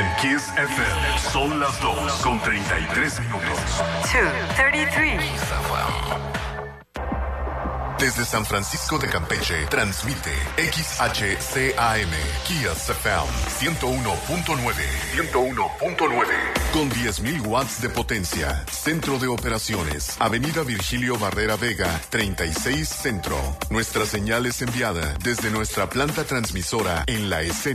En Kiss FM son las 2:33. 2:33. Desde San Francisco de Campeche, transmite XHCAM, Kiss FM 101.9. 101.9. Con 10.000 watts de potencia. Centro de operaciones. Avenida Virgilio Barrera Vega, 36 Centro. Nuestra señal es enviada desde nuestra planta transmisora en la escena.